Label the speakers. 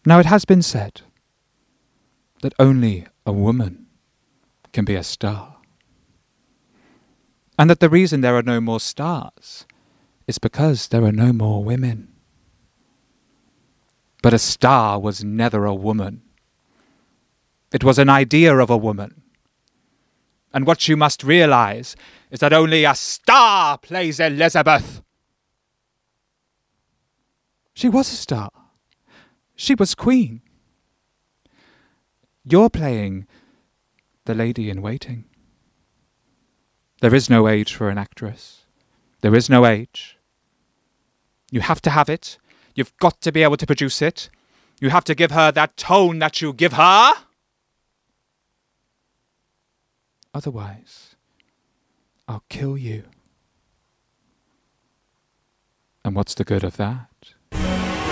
Speaker 1: Now it has been said that only a woman can be a star, and that the reason there are no more stars is because there are no more women. But a star was never a woman. It was an idea of a woman. And what you must realize is that only a star plays Elizabeth. She was a star. She was queen. You're playing the lady in waiting. There is no age for an actress. There is no age. You have to have it. You've got to be able to produce it. You have to give her that tone that you give her. Otherwise, I'll kill you. And what's the good of that?